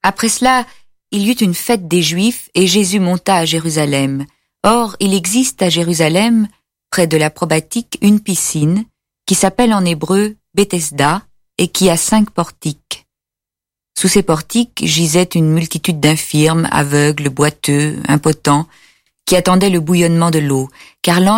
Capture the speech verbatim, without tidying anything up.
Après cela, il y eut une fête des Juifs et Jésus monta à Jérusalem. Or, il existe à Jérusalem, près de la probatique, une piscine qui s'appelle en hébreu Bethesda et qui a cinq portiques. Sous ces portiques gisait une multitude d'infirmes, aveugles, boiteux, impotents, qui attendaient le bouillonnement de l'eau, car l'ange